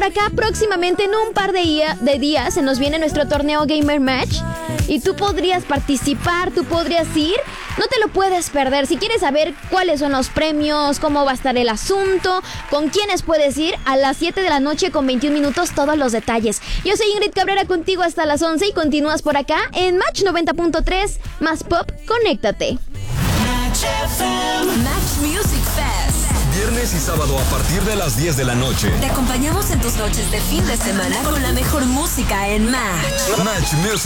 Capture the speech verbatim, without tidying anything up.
acá próximamente en un par de, día, de días se nos viene nuestro torneo Gamer Match y tú podrías participar, tú podrías ir, no te lo puedes perder. Si quieres saber cuáles son los premios, cómo va a estar el asunto, con quiénes puedes ir, a las siete de la noche con veintiún minutos todos los detalles. Yo soy Ingrid Cabrera contigo hasta las once y continúas por acá en Match noventa punto tres, más pop, conéctate. Match Music Fest. Viernes y sábado a partir de las diez de la noche. Te acompañamos en tus noches de fin de semana con la mejor música en Match. Match Music